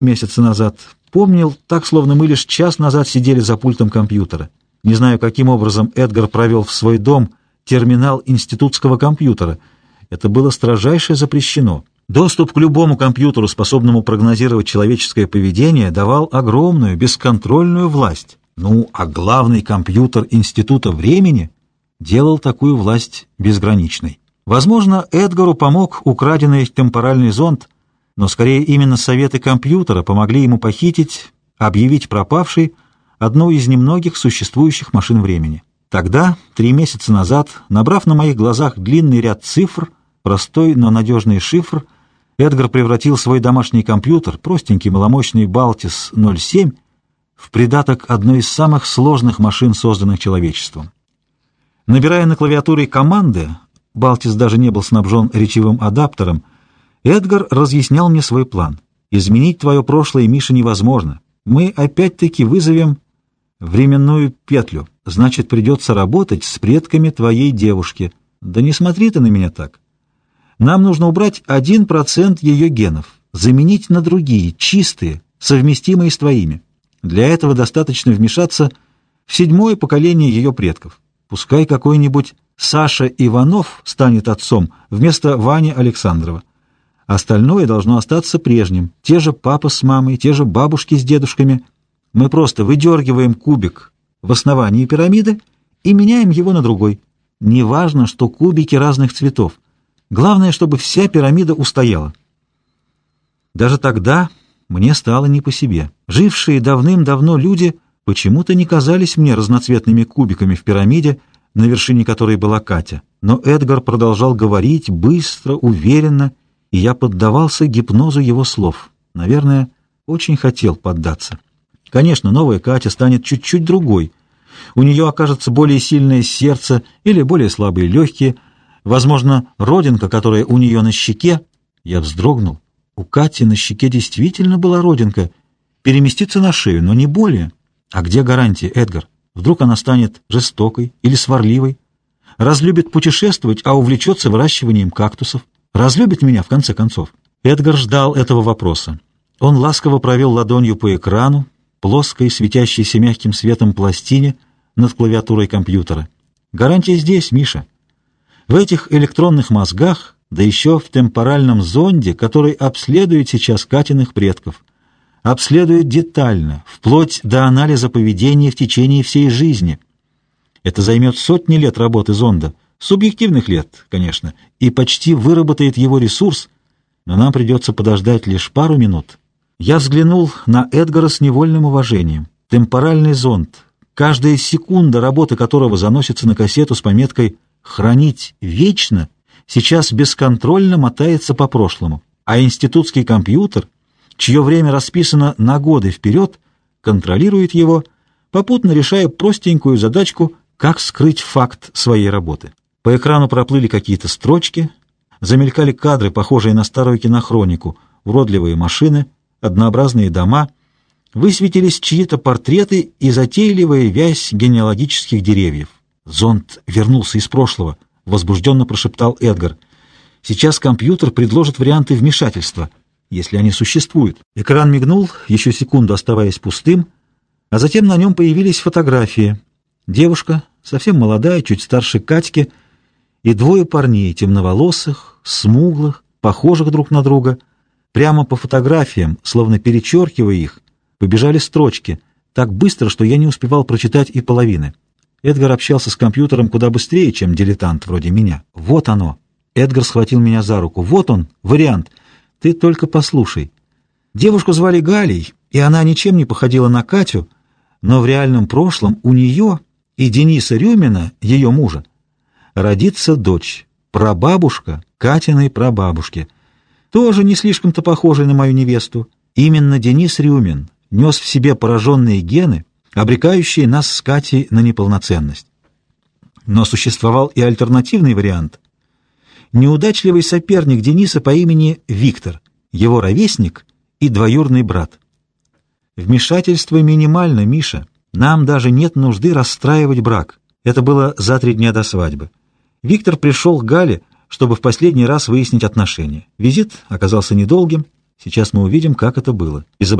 месяца назад, помнил так, словно мы лишь час назад сидели за пультом компьютера. Не знаю, каким образом Эдгар провел в свой дом терминал институтского компьютера. Это было строжайше запрещено. Доступ к любому компьютеру, способному прогнозировать человеческое поведение, давал огромную, бесконтрольную власть. Ну, а главный компьютер Института времени делал такую власть безграничной. Возможно, Эдгару помог украденный темпоральный зонд, но скорее именно советы компьютера помогли ему похитить, объявить пропавшей одну из немногих существующих машин времени. Тогда, 3 месяца назад, набрав на моих глазах длинный ряд цифр, простой, но надежный шифр, Эдгар превратил свой домашний компьютер, простенький маломощный Baltis 07, в придаток одной из самых сложных машин, созданных человечеством. Набирая на клавиатуре команды, Baltis даже не был снабжен речевым адаптером, Эдгар разъяснял мне свой план. «Изменить твое прошлое, Миша, невозможно. Мы опять-таки вызовем временную петлю. Значит, придется работать с предками твоей девушки. Да не смотри ты на меня так. Нам нужно убрать 1% ее генов, заменить на другие, чистые, совместимые с твоими. Для этого достаточно вмешаться в 7-е поколение ее предков. Пускай какой-нибудь Саша Иванов станет отцом вместо Вани Александрова. Остальное должно остаться прежним. Те же папа с мамой, те же бабушки с дедушками. Мы просто выдергиваем кубик в основании пирамиды и меняем его на другой. Неважно, что кубики разных цветов. Главное, чтобы вся пирамида устояла». Даже тогда мне стало не по себе. Жившие давным-давно люди почему-то не казались мне разноцветными кубиками в пирамиде, на вершине которой была Катя. Но Эдгар продолжал говорить быстро, уверенно, и я поддавался гипнозу его слов. Наверное, очень хотел поддаться. Конечно, новая Катя станет чуть-чуть другой. У нее окажется более сильное сердце или более слабые легкие. Возможно, родинка, которая у нее на щеке... Я вздрогнул. У Кати на щеке действительно была родинка. Переместится на шею, но не более. А где гарантия, Эдгар? Вдруг она станет жестокой или сварливой? Разлюбит путешествовать, а увлечется выращиванием кактусов? Разлюбит меня, в конце концов? Эдгар ждал этого вопроса. Он ласково провел ладонью по экрану, плоской, светящейся мягким светом пластине над клавиатурой компьютера. Гарантия здесь, Миша. В этих электронных мозгах, да еще в темпоральном зонде, который обследует сейчас Катиных предков. Обследует детально, вплоть до анализа поведения в течение всей жизни. Это займет сотни лет работы зонда, субъективных лет, конечно, и почти выработает его ресурс, но нам придется подождать лишь пару минут. Я взглянул на Эдгара с невольным уважением. Темпоральный зонд, каждая секунда работы которого заносится на кассету с пометкой «Хранить вечно», сейчас бесконтрольно мотается по прошлому, а институтский компьютер, чье время расписано на годы вперед, контролирует его, попутно решая простенькую задачку, как скрыть факт своей работы. По экрану проплыли какие-то строчки, замелькали кадры, похожие на старую кинохронику, уродливые машины, однообразные дома, высветились чьи-то портреты и затейливая вязь генеалогических деревьев. «Зонд вернулся из прошлого», — возбужденно прошептал Эдгар. «Сейчас компьютер предложит варианты вмешательства, если они существуют». Экран мигнул, еще секунду оставаясь пустым, а затем на нем появились фотографии. Девушка, совсем молодая, чуть старше Катьки, и 2 парней, темноволосых, смуглых, похожих друг на друга. Прямо по фотографиям, словно перечеркивая их, побежали строчки, так быстро, что я не успевал прочитать и половины. Эдгар общался с компьютером куда быстрее, чем дилетант вроде меня. Вот оно. Эдгар схватил меня за руку. Вот он, вариант. Ты только послушай. Девушку звали Галей, и она ничем не походила на Катю, но в реальном прошлом у нее и Дениса Рюмина, ее мужа, родится дочь, прабабушка Катиной прабабушки, тоже не слишком-то похожая на мою невесту. Именно Денис Рюмин нес в себе пораженные гены, обрекающие нас с Катей на неполноценность. Но существовал и альтернативный вариант. Неудачливый соперник Дениса по имени Виктор, его ровесник и двоюродный брат. Вмешательство минимально, Миша. Нам даже нет нужды расстраивать брак. Это было за 3 дня до свадьбы. Виктор пришел к Гале, чтобы в последний раз выяснить отношения. Визит оказался недолгим. Сейчас мы увидим, как это было.